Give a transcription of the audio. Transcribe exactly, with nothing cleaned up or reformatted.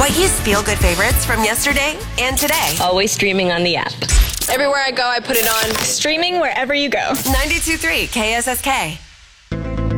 Use feel-good favorites from yesterday and today. Always streaming on the app. Everywhere I go, I put it on. Streaming wherever you go. ninety-two point three K S S K.